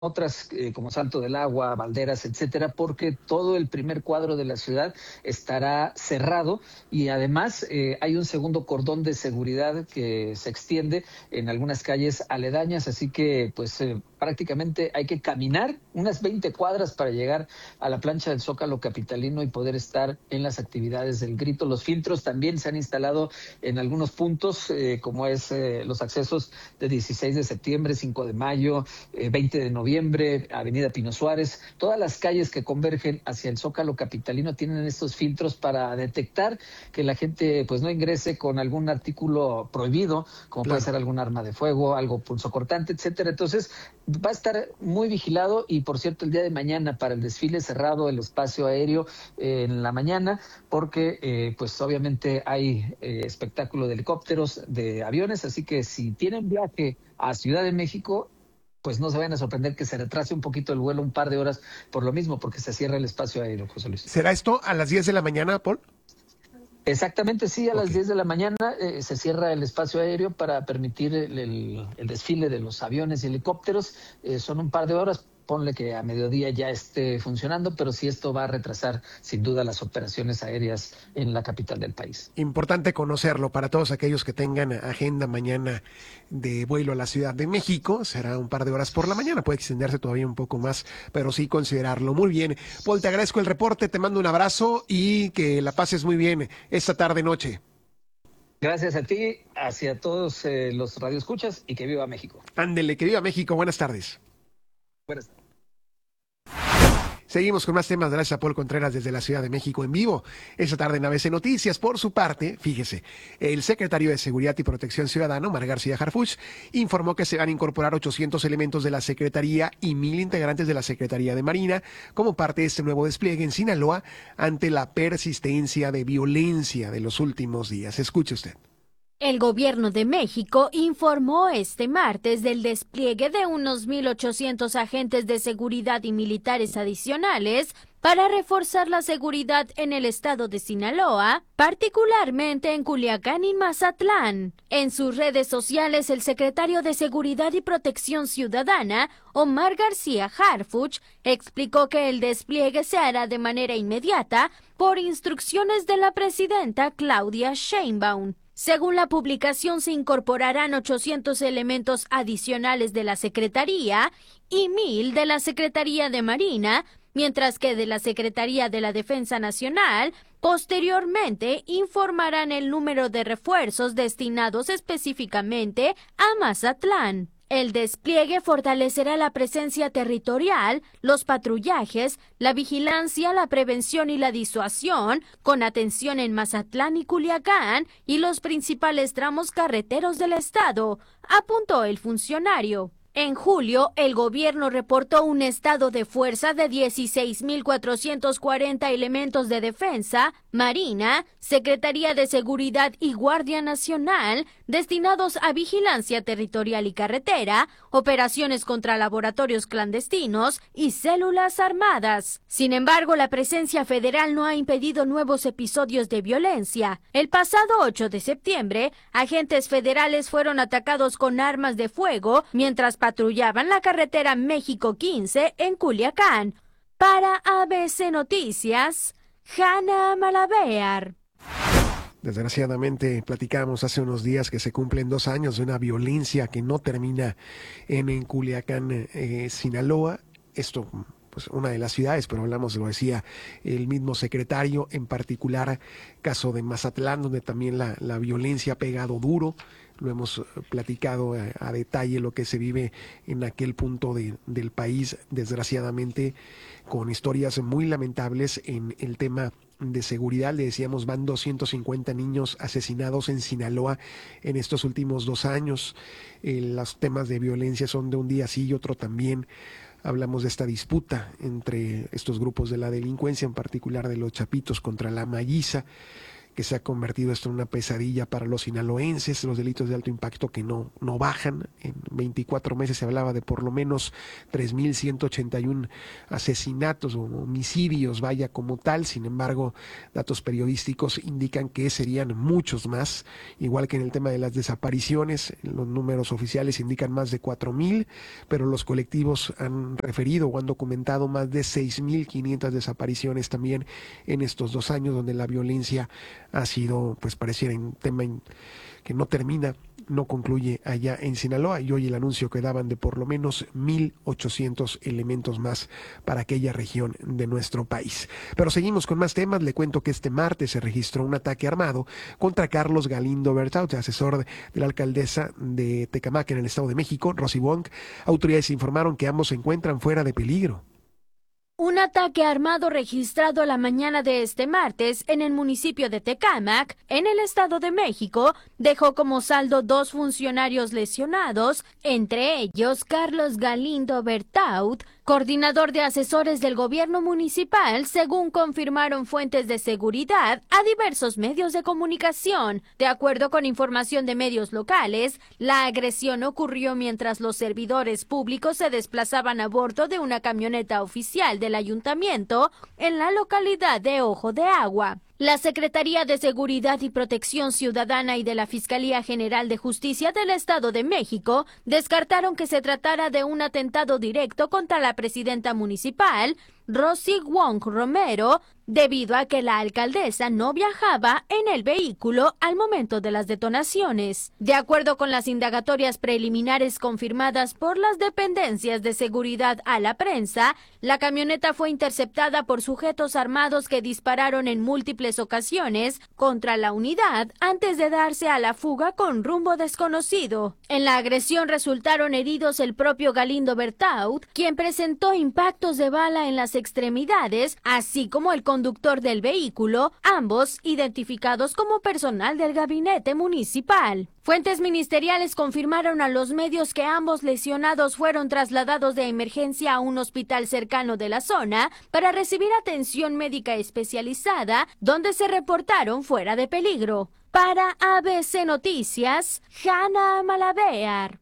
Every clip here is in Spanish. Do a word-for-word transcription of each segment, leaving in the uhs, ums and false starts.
otras eh, como Salto del Agua, Valderas, etcétera, porque todo el primer cuadro de la ciudad estará cerrado y además eh, hay un segundo cordón de seguridad que se extiende en algunas calles aledañas, así que pues eh, prácticamente hay que caminar unas veinte cuadras para llegar a la plancha del Zócalo capitalino y poder estar en las actividades del grito. Los filtros también se han instalado en algunos puntos, eh, como es eh, los accesos de dieciséis de septiembre, cinco de mayo, eh, veinte de noviembre, Avenida Pino Suárez, todas las calles que convergen hacia el Zócalo capitalino tienen estos filtros para detectar que la gente pues no ingrese con algún artículo prohibido, como Claro. puede ser algún arma de fuego, algo punzocortante, etcétera. Entonces va a estar muy vigilado y por cierto el día de mañana para el desfile cerrado el espacio aéreo eh, en la mañana porque eh, pues obviamente hay eh, espectáculo de helicópteros, de aviones, así que si tienen viaje a Ciudad de México, pues no se vayan a sorprender que se retrase un poquito el vuelo, un par de horas, por lo mismo, porque se cierra el espacio aéreo, José Luis. ¿Será esto a las diez de la mañana, Paul? Exactamente, sí, a Ok. las diez de la mañana eh, se cierra el espacio aéreo para permitir el, el, el desfile de los aviones y helicópteros. Eh, son un par de horas, ponle que a mediodía ya esté funcionando, pero sí esto va a retrasar sin duda las operaciones aéreas en la capital del país. Importante conocerlo para todos aquellos que tengan agenda mañana de vuelo a la Ciudad de México. Será un par de horas por la mañana, puede extenderse todavía un poco más, pero sí considerarlo. Muy bien, Paul, te agradezco el reporte, te mando un abrazo y que la pases muy bien esta tarde-noche. Gracias a ti, hacia todos eh, los radioescuchas y que viva México. Ándele, que viva México, buenas tardes. Buenas tardes. Seguimos con más temas, gracias a Paul Contreras desde la Ciudad de México en vivo. Esta tarde en A B C Noticias, por su parte, fíjese, el secretario de Seguridad y Protección Ciudadana, Omar García Harfuch, informó que se van a incorporar ochocientos elementos de la Secretaría y mil integrantes de la Secretaría de Marina como parte de este nuevo despliegue en Sinaloa ante la persistencia de violencia de los últimos días. Escuche usted. El gobierno de México informó este martes del despliegue de unos mil ochocientos agentes de seguridad y militares adicionales para reforzar la seguridad en el estado de Sinaloa, particularmente en Culiacán y Mazatlán. En sus redes sociales, el secretario de Seguridad y Protección Ciudadana, Omar García Harfuch, explicó que el despliegue se hará de manera inmediata por instrucciones de la presidenta Claudia Sheinbaum. Según la publicación, se incorporarán ochocientos elementos adicionales de la Secretaría y mil de la Secretaría de Marina, mientras que de la Secretaría de la Defensa Nacional, posteriormente informarán el número de refuerzos destinados específicamente a Mazatlán. El despliegue fortalecerá la presencia territorial, los patrullajes, la vigilancia, la prevención y la disuasión, con atención en Mazatlán y Culiacán y los principales tramos carreteros del estado, apuntó el funcionario. En julio, el gobierno reportó un estado de fuerza de dieciséis mil cuatrocientos cuarenta elementos de defensa, Marina, Secretaría de Seguridad y Guardia Nacional destinados a vigilancia territorial y carretera, operaciones contra laboratorios clandestinos y células armadas. Sin embargo, la presencia federal no ha impedido nuevos episodios de violencia. El pasado ocho de septiembre, agentes federales fueron atacados con armas de fuego mientras patrullaban la carretera México quince en Culiacán. Para A B C Noticias, Hanna Malavear. Desgraciadamente, platicamos hace unos días que se cumplen dos años de una violencia que no termina en, en Culiacán, eh, Sinaloa. Esto, pues, una de las ciudades, pero hablamos, lo decía el mismo secretario, en particular caso de Mazatlán, donde también la, la violencia ha pegado duro. Lo hemos platicado a, a detalle lo que se vive en aquel punto de, del país, desgraciadamente, con historias muy lamentables en el tema de seguridad. Le decíamos, van doscientos cincuenta niños asesinados en Sinaloa en estos últimos dos años. Eh, los temas de violencia son de un día sí y otro también. Hablamos de esta disputa entre estos grupos de la delincuencia, en particular de los chapitos contra la malliza, que se ha convertido esto en una pesadilla para los sinaloenses, los delitos de alto impacto que no, no bajan. En veinticuatro meses se hablaba de por lo menos tres mil ciento ochenta y uno asesinatos o homicidios, vaya como tal. Sin embargo, datos periodísticos indican que serían muchos más, igual que en el tema de las desapariciones. Los números oficiales indican más de cuatro mil, pero los colectivos han referido o han documentado más de seis mil quinientas desapariciones también en estos dos años, donde la violencia ha sido, pues pareciera un tema que no termina, no concluye allá en Sinaloa, y hoy el anuncio que daban de por lo menos mil ochocientos elementos más para aquella región de nuestro país. Pero seguimos con más temas. Le cuento que este martes se registró un ataque armado contra Carlos Galindo Bertaut, asesor de la alcaldesa de Tecámac en el Estado de México, Rosy Wong. Autoridades informaron que ambos se encuentran fuera de peligro. Un ataque armado registrado la mañana de este martes en el municipio de Tecámac, en el Estado de México, dejó como saldo dos funcionarios lesionados, entre ellos Carlos Galindo Bertaut, coordinador de asesores del gobierno municipal, según confirmaron fuentes de seguridad a diversos medios de comunicación. De acuerdo con información de medios locales, la agresión ocurrió mientras los servidores públicos se desplazaban a bordo de una camioneta oficial del ayuntamiento en la localidad de Ojo de Agua. La Secretaría de Seguridad y Protección Ciudadana y de la Fiscalía General de Justicia del Estado de México descartaron que se tratara de un atentado directo contra la presidenta municipal, Rosy Wong Romero, debido a que la alcaldesa no viajaba en el vehículo al momento de las detonaciones. De acuerdo con las indagatorias preliminares confirmadas por las dependencias de seguridad a la prensa, la camioneta fue interceptada por sujetos armados que dispararon en múltiples ocasiones contra la unidad antes de darse a la fuga con rumbo desconocido. En la agresión resultaron heridos el propio Galindo Bertaut, quien presentó impactos de bala en las extremidades, así como el conductor del vehículo, ambos identificados como personal del gabinete municipal. Fuentes ministeriales confirmaron a los medios que ambos lesionados fueron trasladados de emergencia a un hospital cercano de la zona para recibir atención médica especializada, donde se reportaron fuera de peligro. Para A B C Noticias, Hanna Malavear.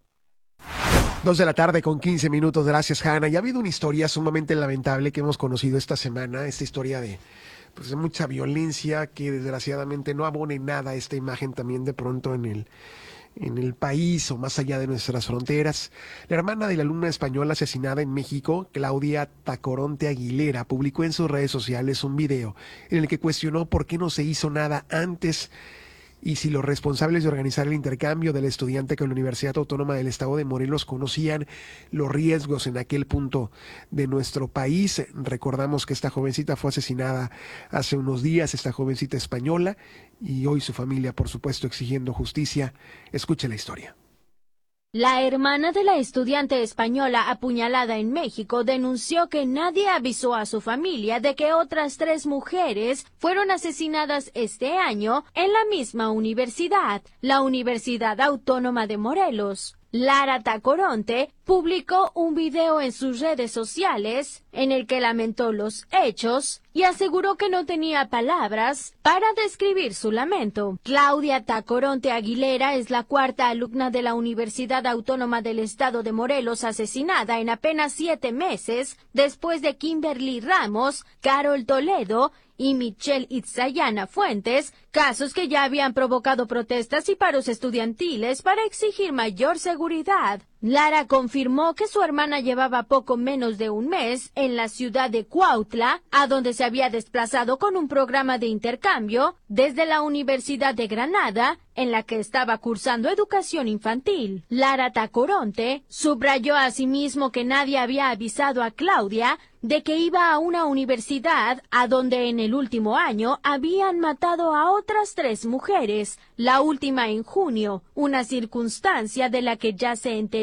Dos de la tarde con quince minutos. Gracias, Hanna. Y ha habido una historia sumamente lamentable que hemos conocido esta semana, esta historia de, pues, de mucha violencia que desgraciadamente no abona en nada esta imagen también de pronto en el, en el país o más allá de nuestras fronteras. La hermana de la alumna española asesinada en México, Claudia Tacoronte Aguilera, publicó en sus redes sociales un video en el que cuestionó por qué no se hizo nada antes y si los responsables de organizar el intercambio del estudiante con la Universidad Autónoma del Estado de Morelos conocían los riesgos en aquel punto de nuestro país. Recordamos que esta jovencita fue asesinada hace unos días, esta jovencita española, y hoy su familia, por supuesto, exigiendo justicia. Escuche la historia. La hermana de la estudiante española apuñalada en México denunció que nadie avisó a su familia de que otras tres mujeres fueron asesinadas este año en la misma universidad, la Universidad Autónoma de Morelos. Lara Tacoronte publicó un video en sus redes sociales en el que lamentó los hechos y aseguró que no tenía palabras para describir su lamento. Claudia Tacoronte Aguilera es la cuarta alumna de la Universidad Autónoma del Estado de Morelos asesinada en apenas siete meses después de Kimberly Ramos, Carol Toledo y Michelle Itzayana Fuentes, casos que ya habían provocado protestas y paros estudiantiles para exigir mayor seguridad. Lara confirmó que su hermana llevaba poco menos de un mes en la ciudad de Cuautla, a donde se había desplazado con un programa de intercambio desde la Universidad de Granada, en la que estaba cursando educación infantil. Lara Tacoronte subrayó asimismo que nadie había avisado a Claudia de que iba a una universidad a donde en el último año habían matado a otras tres mujeres, la última en junio, una circunstancia de la que ya se enteró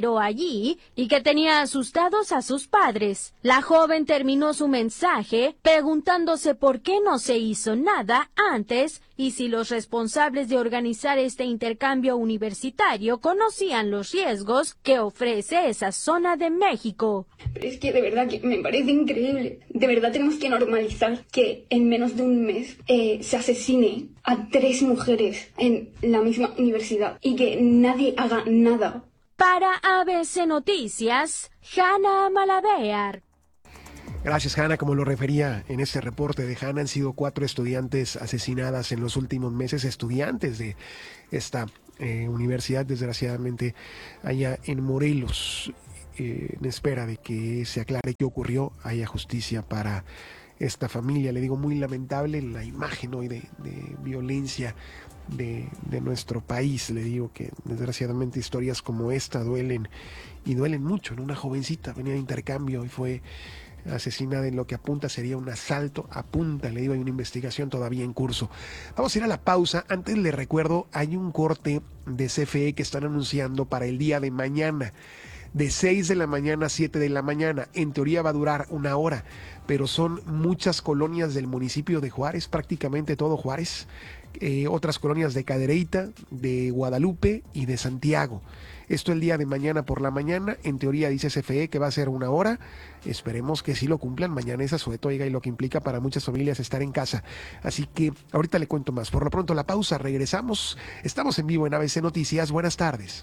esperó allí y que tenía asustados a sus padres. La joven terminó su mensaje preguntándose por qué no se hizo nada antes y si los responsables de organizar este intercambio universitario conocían los riesgos que ofrece esa zona de México. Pero es que de verdad que me parece increíble. De verdad tenemos que normalizar que en menos de un mes eh, se asesine a tres mujeres en la misma universidad y que nadie haga nada. Para A B C Noticias, Hanna Malavear. Gracias, Hanna. Como lo refería en este reporte de Hanna, han sido cuatro estudiantes asesinadas en los últimos meses, estudiantes de esta eh, universidad, desgraciadamente, allá en Morelos, eh, en espera de que se aclare qué ocurrió, haya justicia para esta familia. Le digo, muy lamentable la imagen hoy de, de violencia de, de nuestro país. Le digo que desgraciadamente historias como esta duelen y duelen mucho, ¿no? Una jovencita venía de intercambio y fue asesinada en lo que apunta sería un asalto. Apunta, le digo, hay una investigación todavía en curso. Vamos a ir a la pausa. Antes le recuerdo, hay un corte de C F E que están anunciando para el día de mañana, de seis de la mañana a siete de la mañana. En teoría va a durar una hora, pero son muchas colonias del municipio de Juárez, prácticamente todo Juárez, eh, otras colonias de Cadereyta, de Guadalupe y de Santiago. Esto el día de mañana por la mañana. En teoría dice C F E que va a ser una hora. Esperemos que sí lo cumplan. Mañana es asueto, oiga, y lo que implica para muchas familias estar en casa. Así que ahorita le cuento más. Por lo pronto la pausa, regresamos. Estamos en vivo en A B C Noticias. Buenas tardes.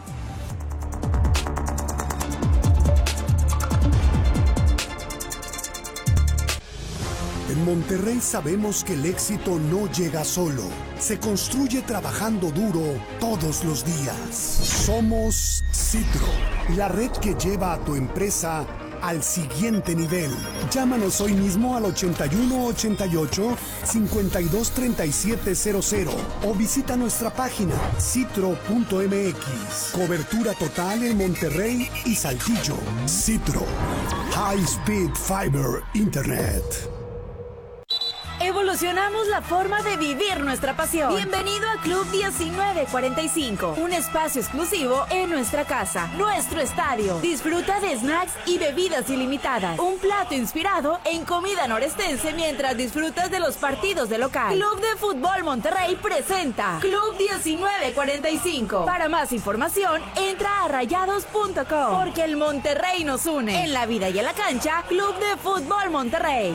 En Monterrey sabemos que el éxito no llega solo, se construye trabajando duro todos los días. Somos Citro, la red que lleva a tu empresa al siguiente nivel. Llámanos hoy mismo al ochenta y uno ochenta y ocho cincuenta y dos treinta y siete cero cero o visita nuestra página citro punto m x. Cobertura total en Monterrey y Saltillo. Citro, High Speed Fiber Internet. Evolucionamos la forma de vivir nuestra pasión. Bienvenido a Club diecinueve cuarenta y cinco, un espacio exclusivo en nuestra casa, nuestro estadio. Disfruta de snacks y bebidas ilimitadas. Un plato inspirado en comida norestense mientras disfrutas de los partidos de local. Club de Fútbol Monterrey presenta Club diecinueve cuarenta y cinco. Para más información, entra a rayados punto com, porque el Monterrey nos une. En la vida y en la cancha, Club de Fútbol Monterrey.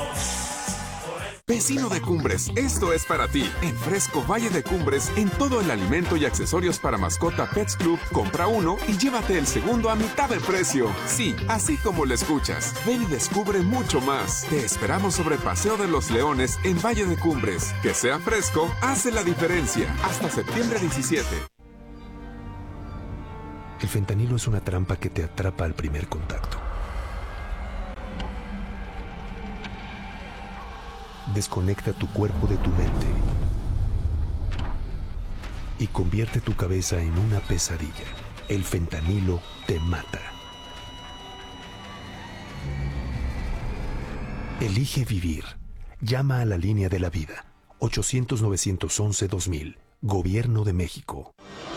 Vecino de Cumbres, esto es para ti. En Fresco Valle de Cumbres, en todo el alimento y accesorios para mascota Pets Club, compra uno y llévate el segundo a mitad de precio. Sí, así como lo escuchas. Ven y descubre mucho más. Te esperamos sobre Paseo de los Leones en Valle de Cumbres. Que sea fresco, hace la diferencia. Hasta septiembre diecisiete. El fentanilo es una trampa que te atrapa al primer contacto. Desconecta tu cuerpo de tu mente y convierte tu cabeza en una pesadilla. El fentanilo te mata. Elige vivir. Llama a la línea de la vida. ochocientos, novecientos once, dos mil. Gobierno de México.